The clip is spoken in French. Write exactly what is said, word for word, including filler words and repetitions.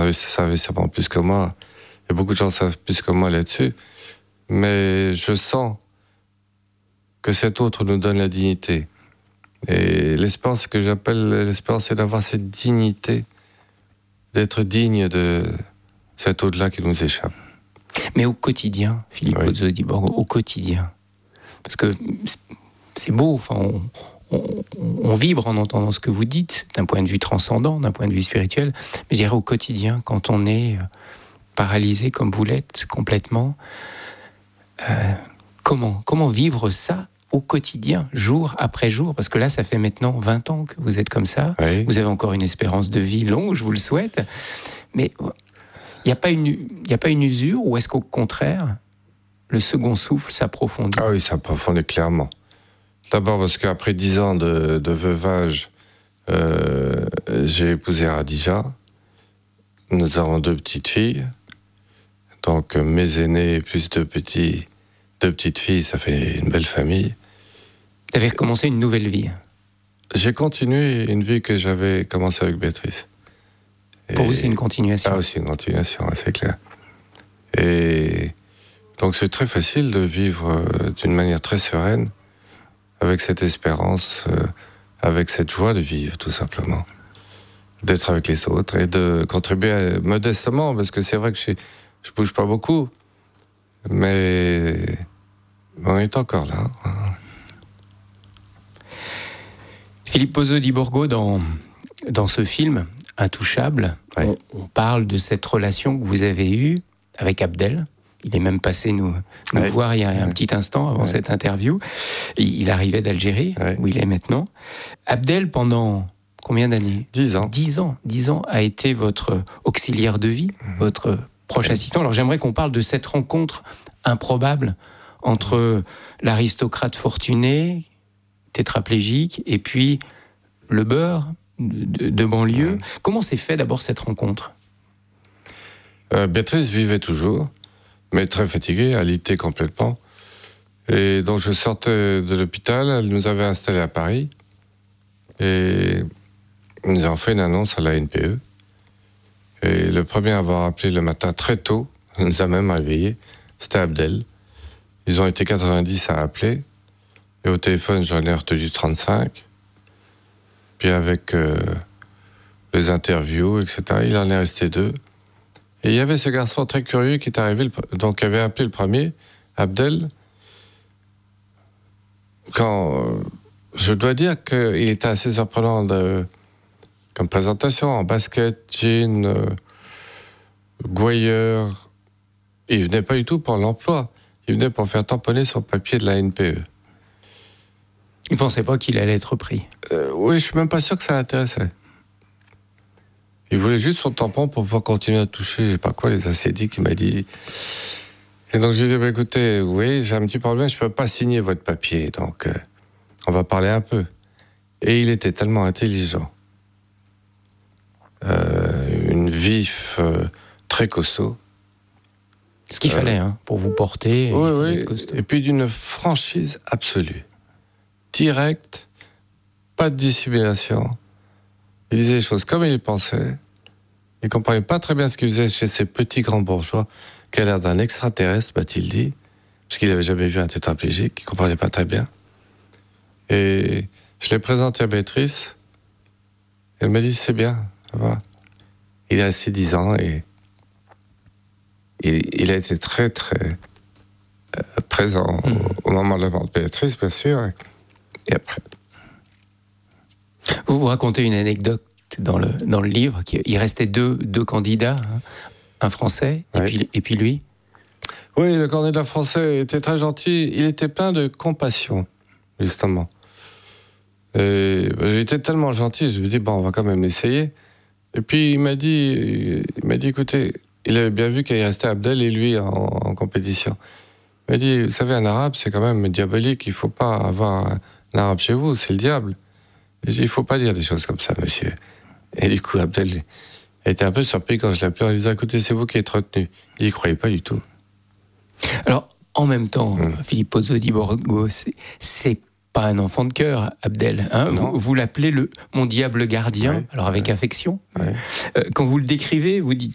savez, savez sûrement plus que moi. Et beaucoup de gens savent plus que moi là-dessus. Mais je sens que cet autre nous donne la dignité. Et l'espérance, ce que j'appelle l'espérance, c'est d'avoir cette dignité, d'être digne de cet au-delà qui nous échappe. Mais au quotidien, Philippe oui. Pozzo di Borgo, au quotidien, parce que c'est beau, enfin, on, on, on vibre en entendant ce que vous dites, d'un point de vue transcendant, d'un point de vue spirituel, mais je dirais au quotidien, quand on est paralysé comme vous l'êtes complètement, euh, comment, comment vivre ça au quotidien, jour après jour, parce que là, ça fait maintenant vingt ans que vous êtes comme ça, oui. Vous avez encore une espérance de vie longue, je vous le souhaite, mais il n'y a pas une, il n'y a pas une usure, ou est-ce qu'au contraire, le second souffle s'approfondit? Ah oui, ça s'approfondit clairement. D'abord parce qu'après dix ans de, de veuvage, euh, j'ai épousé Radija. Nous avons deux petites filles. Donc mes aînés plus deux petits, deux petites filles, ça fait une belle famille. Vous avez recommencé une nouvelle vie. J'ai continué une vie que j'avais commencée avec Béatrice. Et pour vous, c'est une continuation. Ah, c'est une continuation, c'est clair. Et donc c'est très facile de vivre d'une manière très sereine, avec cette espérance, euh, avec cette joie de vivre, tout simplement. D'être avec les autres et de contribuer à, modestement, parce que c'est vrai que je ne bouge pas beaucoup, mais on est encore là. Philippe Pozzo di Borgo, dans, dans ce film, Intouchable, oui. on, on parle de cette relation que vous avez eue avec Abdel. Il est même passé nous, nous oui. voir il y a un oui. petit instant avant oui. cette interview. Il arrivait d'Algérie, oui. où il est maintenant. Abdel, pendant combien d'années ? Dix ans. Dix ans. Dix ans a été votre auxiliaire de vie, mmh. votre proche oui. assistant. Alors j'aimerais qu'on parle de cette rencontre improbable entre l'aristocrate fortuné, tétraplégique, et puis le beurre de, de banlieue. Mmh. Comment s'est fait d'abord cette rencontre ? euh, Béatrice vivait toujours, mais très fatiguée, alitée complètement. Et donc je sortais de l'hôpital, elle nous avait installés à Paris, et nous avons fait une annonce à la N P E. Et le premier à avoir appelé le matin très tôt, nous a même réveillés, c'était Abdel. Ils ont été quatre-vingt-dix à appeler, et au téléphone j'en ai retenu trente-cinq. Puis avec euh, les interviews, et cetera, il en est resté deux. Et il y avait ce garçon très curieux qui est arrivé, donc qui avait appelé le premier, Abdel. Quand euh, je dois dire qu'il était assez surprenant de, comme présentation, en basket, jean, euh, gouailleur. Il venait pas du tout pour l'emploi. Il venait pour faire tamponner son papier de la N P E. Il ne pensait pas qu'il allait être pris. Euh, oui, je suis même pas sûr que ça l'intéressait. Il voulait juste son tampon pour pouvoir continuer à toucher, je sais pas quoi, les acédiques, il m'a dit. Et donc, je lui ai dit, bah, écoutez, oui, j'ai un petit problème, je peux pas signer votre papier, donc euh, on va parler un peu. Et il était tellement intelligent, euh, une vif, euh, très costaud. Ce qu'il euh, fallait, hein, pour vous porter. Oui, oui, et puis d'une franchise absolue. Direct, pas de dissimulation. Il disait les choses comme il les pensait. Il comprenait pas très bien ce qu'il faisait chez ces petits grands bourgeois, qui a l'air d'un extraterrestre, m'a-t-il dit, parce qu'il n'avait jamais vu un tétraplégique, il comprenait pas très bien. Et je l'ai présenté à Béatrice. Elle m'a dit, c'est bien, ça va. Il est resté dix ans et il, il a été très, très euh, présent mmh. au, au moment de la mort de Béatrice, bien sûr. Et après. Vous vous racontez une anecdote dans le, dans le livre. Il restait deux, deux candidats, hein, un Français et, oui. puis, et puis lui. Oui, le candidat français était très gentil. Il était plein de compassion, justement. Et il était tellement gentil, je me dis, bon, on va quand même l'essayer. Et puis il m'a dit, il m'a dit, écoutez, il avait bien vu qu'il restait Abdel et lui en, en compétition. Il m'a dit, vous savez, un arabe, c'est quand même diabolique. Il ne faut pas avoir un, un arabe chez vous, c'est le diable. J'ai dit, il ne faut pas dire des choses comme ça, monsieur. Et du coup, Abdel était un peu surpris quand je l'appelais en lui disant, écoutez, c'est vous qui êtes retenu. Il n'y croyait pas du tout. Alors, en même temps, mmh. Philippe Pozzo di Borgo, c'est, c'est pas un enfant de cœur, Abdel. Hein, vous, vous l'appelez le mon diable gardien, ouais, alors avec ouais. affection. Ouais. Euh, quand vous le décrivez, vous dites